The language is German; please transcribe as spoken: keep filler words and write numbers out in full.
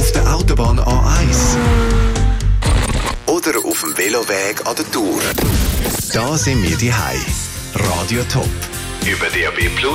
auf der Autobahn A eins oder auf dem Veloweg an der Tour. Da sind wir die Hei. Radio Top. Über D A B Plus.